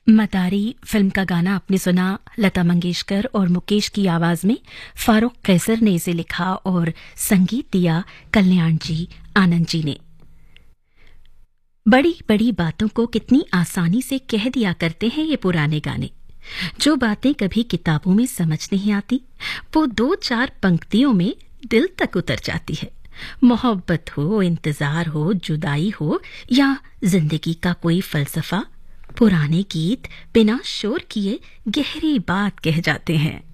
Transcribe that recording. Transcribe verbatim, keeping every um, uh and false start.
मदारी film का गाना आपने सुना लता मंगेशकर और मुकेश की आवाज में। फारूक कैसर ने इसे लिखा और संगीत दिया कल्याण जी आनंद जी ने। बड़ी बड़ी बातों को कितनी आसानी से कह दिया करते हैं ये पुराने गाने। जो बातें कभी किताबों में समझ नहीं आती, वो दो चार पंक्तियों में दिल तक उतर जाती है। मोहब्बत हो, इंतजार हो, जुदाई हो या जिंदगी का कोई फलसफा, पुराने गीत बिना शोर किए गहरी बात कह जाते हैं।